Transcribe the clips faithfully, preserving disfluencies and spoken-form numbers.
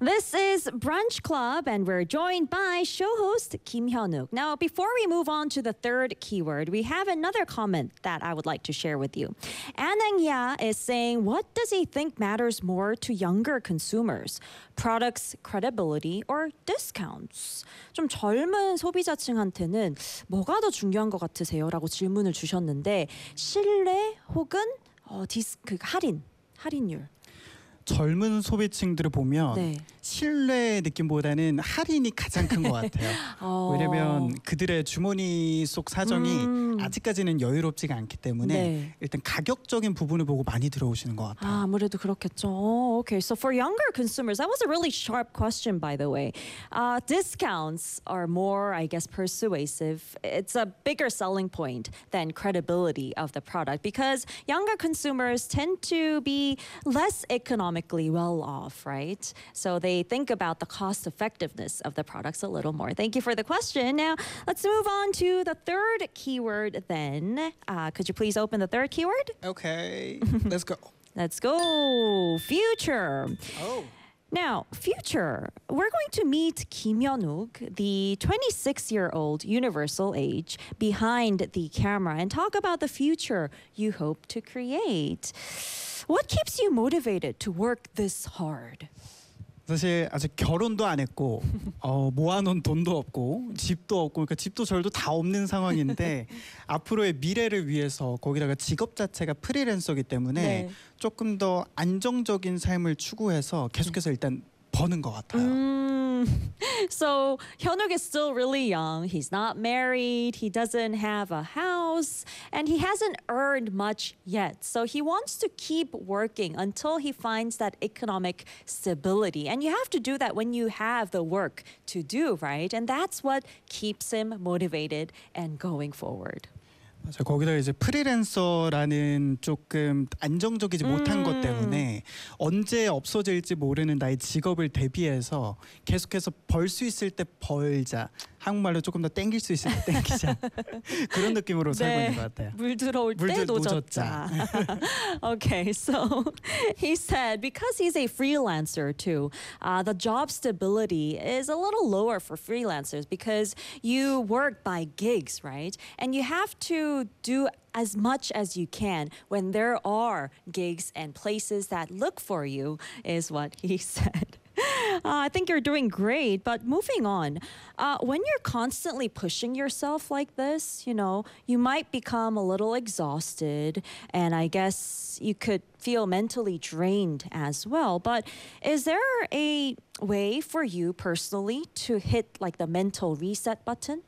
This is Brunch Club, and we're joined by show host Kim Hyun-wook. Now, before we move on to the third keyword, we have another comment that I would like to share with you. Anangya is saying, what does he think matters more to younger consumers? Products, credibility, or discounts? 좀 젊은 소비자층한테는 뭐가 더 중요한 것 같으세요? 라고 질문을 주셨는데 신뢰 혹은 어, 디스, 그 할인, 할인율. 젊은 소비층들을 보면 네. 신뢰 느낌보다는 할인이 가장 큰 것 같아요. 어... 왜냐면 그들의 주머니 속 사정이 음... 아직까지는 여유롭지가 않기 때문에 네. 일단 가격적인 부분을 보고 많이 들어오시는 것 같아요. 아, 아무래도 그렇겠죠. Oh, okay, so for younger consumers, that was a really sharp question, by the way. Uh, discounts are more, I guess, persuasive. It's a bigger selling point than credibility of the product because younger consumers tend to be less economic well off, right? So they think about the cost effectiveness of the products a little more. Thank you for the question. Now, let's move on to the third keyword then. Uh, could you please open the third keyword? Okay, let's go. Let's go. Future. Oh. Now, future, we're going to meet Kim Hyun-wook, the twenty-six-year-old universal age behind the camera, and talk about the future you hope to create. What keeps you motivated to work this hard? 사실 아직 결혼도 안 했고 어, 모아놓은 돈도 없고 집도 없고 그러니까 집도 절도 다 없는 상황인데 앞으로의 미래를 위해서 거기다가 직업 자체가 프리랜서이기 때문에 네. 조금 더 안정적인 삶을 추구해서 계속해서 일단 버는 것 같아요. Mm. So Hyun-wook is still really young. He's not married. He doesn't have a house. And he hasn't earned much yet. So he wants to keep working until he finds that economic stability. And you have to do that when you have the work to do, right? And that's what keeps him motivated and going forward. 맞아요. 거기다 이제 프리랜서라는 조금 안정적이지 음. 못한 것 때문에 언제 없어질지 모르는 나의 직업을 대비해서 계속해서 벌 수 있을 때 벌자. 한국말로 조금 더 땡길 수 있을 때 땡기자. 그런 느낌으로 살고 네. 있는 것 같아요. 물 들어올 때 물 노젓자. Okay, so he said because he's a freelancer too, uh, the job stability is a little lower for freelancers because you work by gigs, right? And you have to do as much as you can when there are gigs and places that look for you, is what he said. Uh, I think you're doing great, but moving on. Uh, when you're constantly pushing yourself like this, you know, you might become a little exhausted, and I guess you could feel mentally drained as well. But is there a way for you personally to hit like the mental reset button?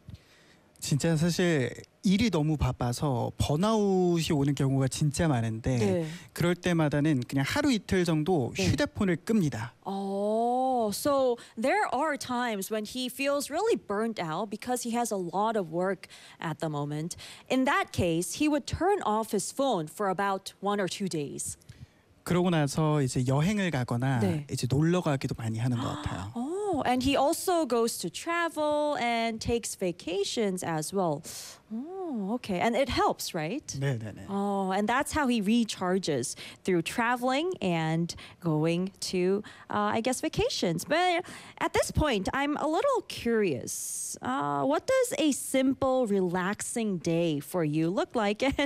진짜 사실 일이 너무 바빠서 번아웃이 오는 경우가 진짜 많은데 네. 그럴 때마다는 그냥 하루 이틀 정도 네. 휴대폰을 끕니다. Oh, so there are times when he feels really burnt out because he has a lot of work at the moment. In that case, he would turn off his phone for about one or two days. 그러고 나서 이제 여행을 가거나 네. 이제 놀러 가기도 많이 하는 것 같아요. Oh, and he also goes to travel and takes vacations as well. Oh, okay. And it helps, right? 네네네. Oh, and that's how he recharges through traveling and going to, uh, I guess, vacations. But at this point, I'm a little curious. Uh, what does a simple, relaxing day for you look like?